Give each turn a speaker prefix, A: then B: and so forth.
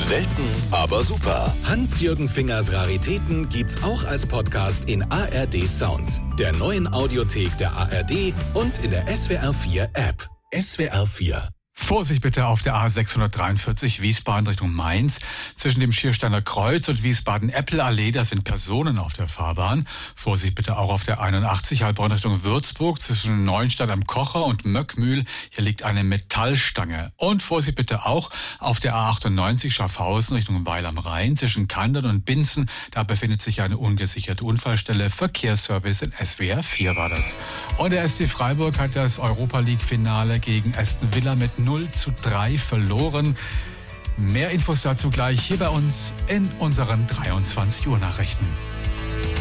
A: Selten, aber super. Hans-Jürgen Fingers Raritäten gibt's auch als Podcast in ARD Sounds, der neuen Audiothek der ARD und in der SWR4 App. SWR4.
B: Vorsicht bitte auf der A643 Wiesbaden Richtung Mainz. Zwischen dem Schiersteiner Kreuz und Wiesbaden-Eppel-Allee, da sind Personen auf der Fahrbahn. Vorsicht bitte auch auf der 81 Heilbronn Richtung Würzburg zwischen Neuenstadt am Kocher und Möckmühl. Hier liegt eine Metallstange. Und Vorsicht bitte auch auf der A98 Schaffhausen Richtung Weil am Rhein zwischen Kandern und Binzen. Da befindet sich eine ungesicherte Unfallstelle. Verkehrsservice in SWR 4 war das. Und der SC Freiburg hat das Europa-League-Finale gegen Aston Villa mit 0:3 verloren. Mehr Infos dazu gleich hier bei uns in unseren 23 Uhr Nachrichten.